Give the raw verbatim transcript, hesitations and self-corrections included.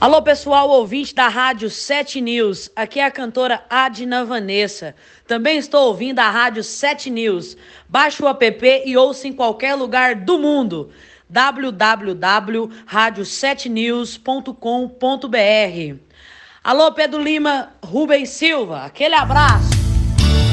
Alô, pessoal ouvinte da Rádio sete News. Aqui é a cantora Adna Vanessa. Também estou ouvindo a Rádio sete News. Baixe o app e ouça em qualquer lugar do mundo. w w w ponto rádio sete news ponto com ponto b r. Alô, Pedro Lima, Rubens Silva. Aquele abraço.